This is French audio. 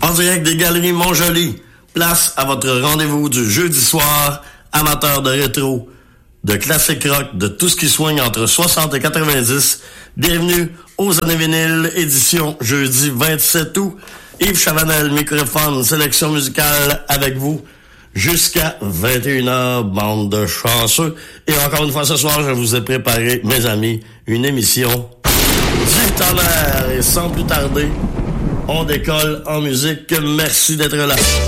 En direct des Galeries Montjoli. Place à votre rendez-vous du jeudi soir, amateur de rétro, de classique rock, de tout ce qui soigne entre 60 et 90. Bienvenue aux Années Vinyles, édition jeudi 27 août. Yves Chavanel, microphone, sélection musicale avec vous jusqu'à 21h, bande de chanceux. Et encore une fois ce soir, je vous ai préparé, mes amis, une émission du tonnerre. Et sans plus tarder, on décolle en musique. Merci d'être là.